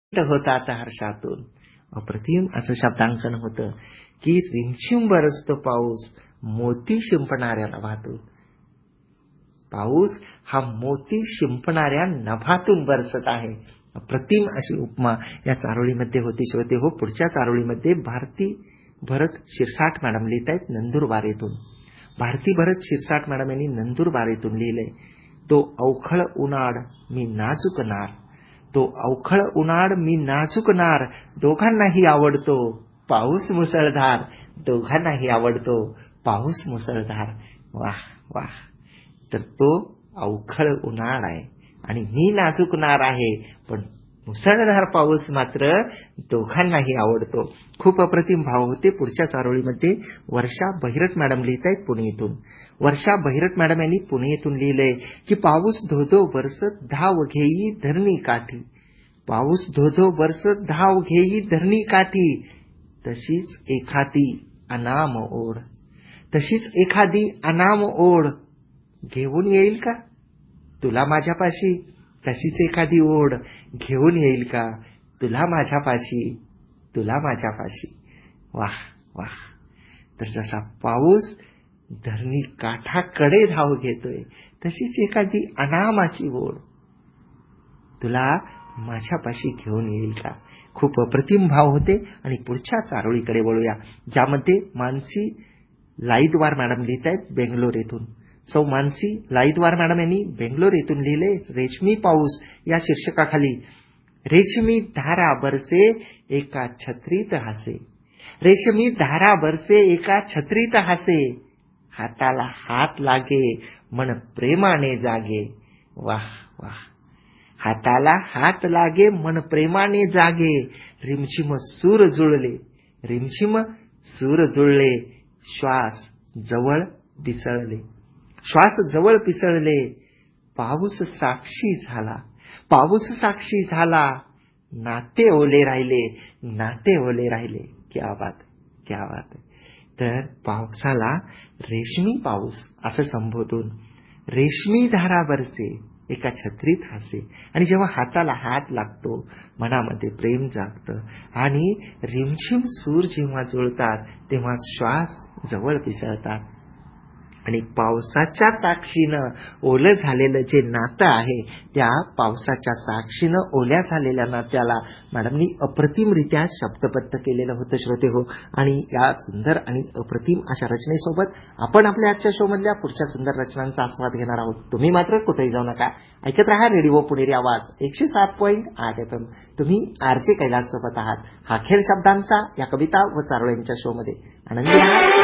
होतात हर्षातून. अप्रतिम असं शब्दांकन होतं की रिमझिम बरसतो पाऊस मोती शिंपणाऱ्या नभातून. पाऊस हा मोती शिंपणाऱ्या नभातून बरसत आहे. अप्रतिम अशी उपमा या चारोळीमध्ये होती. श्रोते हो, पुढच्या चारोळीमध्ये भारती भरत शिरसाट मॅडम लिहित आहेत नंदुरबारेतून. भारती भरत शिरसाट मॅडम यांनी नंदुरबारेतून लिहिलंय. तो अवखळ उन्हाळ मी नाजूक नार, तो अवखळ उन्हाळ मी नाजूक नार, दोघांनाही आवडतो पाऊस मुसळधार, दोघांनाही आवडतो पाऊस मुसळधार. वाह वाह. तर तो अवखळ उन्हाळ आहे आणि मी नाजूक नार आहे, पण मुसळधार पाऊस मात्र दोघांनाही आवडतो. खूप अप्रतिम भाव होते. पुढच्या चारोळीमध्ये वर्षा बहिरट मॅडम लिहित आहेत पुणे येथून. वर्षा बहिरट मॅडम यांनी पुणे येथून लिहिलंय की पाऊस धोधो बरसत धाव घेई धरणी काठी, पाऊस धोधो बरसत धाव घेई धरणी काठी, तशीच एखादी अनाम ओढ, तशीच एखादी अनाम ओढ घेऊन येईल का तुला माझ्यापाशी, तशीच एखादी ओढ घेऊन येईल का तुला माझ्यापाशी, तुला माझ्यापाशी. वाह वाह. तर जसा पाऊस धरणी काठाकडे धाव घेतोय, तशीच एखादी अनामाची ओढ तुला माझ्यापाशी घेऊन येईल का. खूप अप्रतिम भाव होते. आणि पुढच्या चारोळीकडे वळूया, ज्यामध्ये मानसी लाईदवार मॅडम लिहित आहेत बेंगलोर येथून. सौ मानसी लाईदवार मॅडम यांनी बेंगलोर येथून लिहिले रेशमी पाऊस या शीर्षकाखाली. रेशमी धारा बरसे एका छत्रीत हासे, रेशमी धारा बरसे एका छत्रीत हासे, हाताला हात लागे मन प्रेमाने जागे. वाह वाह. हाताला हात लागे मन प्रेमाने जागे, रिमझिम सूर जुळले, रिमझिम सूर जुळले, श्वास जवळ पिसळले, श्वास जवळ पिसळले, पाऊस साक्षी झाला, पाऊस साक्षी झाला, नाते ओले राहिले, नाते ओले राहिले. क्या बात, क्या बात. तर पावसाला रेशमी पाऊस असं संबोधून, रेशमी धारा बरसे एका छत्रीत हासे, आणि जेव्हा हाताला हात लागतो मनामध्ये प्रेम जागतं, आणि रिमझिम सूर जेव्हा जुळतात तेव्हा श्वास जवळ पिसळतात, आणि पावसाच्या साक्षीनं ओलं झालेलं जे नातं आहे त्या पावसाच्या साक्षीनं ओल्या झालेल्या नात्याला मॅडमनी अप्रतिमरित्या शब्दबद्ध केलेलं होतं. श्रोते हो, आणि या सुंदर आणि अप्रतिम अशा रचनेसोबत आपण आपल्या आजच्या शो मधल्या पुढच्या सुंदर रचनांचा आस्वाद घेणार आहोत. तुम्ही मात्र कुठेही जाऊ नका, ऐकत राहा रेडिओ पुणेरी आवाज 107.8 FM. तुम्ही आरजे कैलास सोबत आहात. हा खेळ शब्दांचा या कविता व चारोळ्यांच्या शो मध्ये. आनंदी राहा.